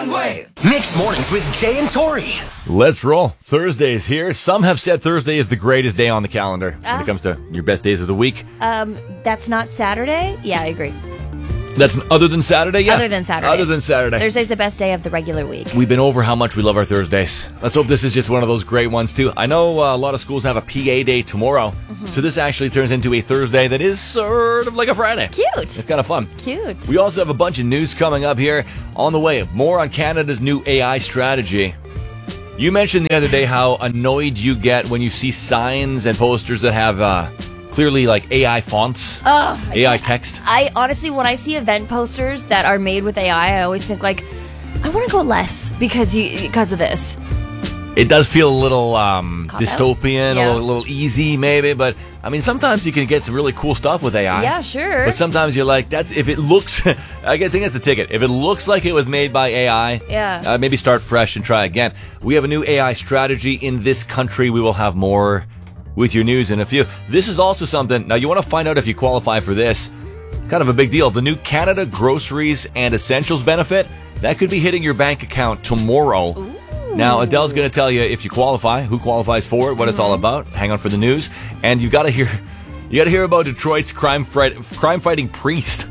One-way. Mixed Mornings with Jay and Tori. Let's roll. Thursday's here. Some have said Thursday is the greatest day on the calendar when it comes to your best days of the week. That's not Saturday? Yeah, I agree. That's other than Saturday? Yeah. Other than Saturday. Other than Saturday. Thursday's the best day of the regular week. We've been over how much we love our Thursdays. Let's hope this is just one of those great ones, too. I know a lot of schools have a PA day tomorrow, so this actually turns into a Thursday that is sort of like a Friday. Cute. It's kind of fun. Cute. We also have a bunch of news coming up here on the way. More on Canada's new AI strategy. You mentioned the other day how annoyed you get when you see signs and posters that have clearly like AI fonts, AI text. I honestly, when I see event posters that are made with AI, I always think like, I want to go less because of this. It does feel a little dystopian, Yeah. a little easy maybe, but I mean sometimes you can get some really cool stuff with AI. Yeah, sure. But sometimes you're like, if it looks, I think that's the ticket. If it looks like it was made by AI, maybe start fresh and try again. We have a new AI strategy in this country. We will have more with your news in a few. This is also something, now you want to find out if you qualify for this. Kind of a big deal. The new Canada Groceries and Essentials benefit, that could be hitting your bank account tomorrow. Ooh. Now, Adele's going to tell you if you qualify, who qualifies for it, what it's all about. Hang on for the news. And you got to hear about Detroit's crime-fighting priest.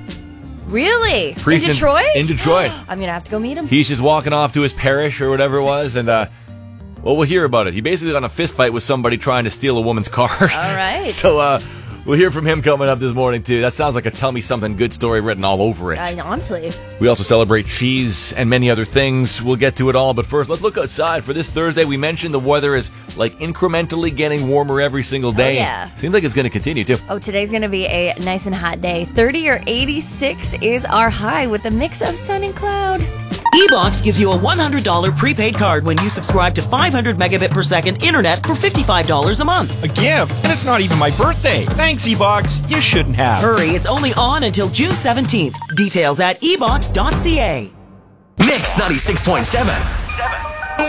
Really? Priest in Detroit? In Detroit. I'm going to have to go meet him. He's just walking off to his parish or whatever it was, and well, we'll hear about it. He basically got in a fist fight with somebody trying to steal a woman's car. All right. So we'll hear from him coming up this morning, too. That sounds like a Tell Me Something Good story written all over it. Honestly. We also celebrate cheese and many other things. We'll get to it all. But first, let's look outside. For this Thursday, we mentioned the weather is like incrementally getting warmer every single day. Oh, yeah. Seems like it's going to continue, too. Oh, today's going to be a nice and hot day. 30 or 86 is our high with a mix of sun and cloud. eBox gives you a $100 prepaid card when you subscribe to 500 megabit per second internet for $55 a month. A gift? And it's not even my birthday. Thanks, eBox. You shouldn't have. Hurry, it's only on until June 17th. Details at ebox.ca. Mix 96.7.